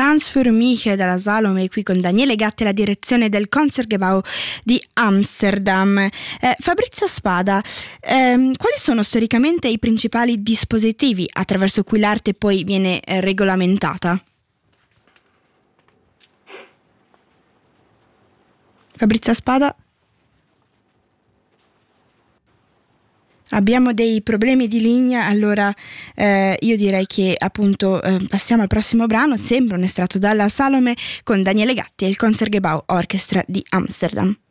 Tanz für mich dalla Salome, qui con Daniele Gatti alla direzione del Concertgebouw di Amsterdam. Fabrizia Spada, quali sono storicamente i principali dispositivi attraverso cui l'arte poi viene regolamentata? Fabrizia Spada? Abbiamo dei problemi di linea, allora io direi che appunto passiamo al prossimo brano, sempre un estratto dalla Salome con Daniele Gatti e il Concertgebouw Orchestra di Amsterdam.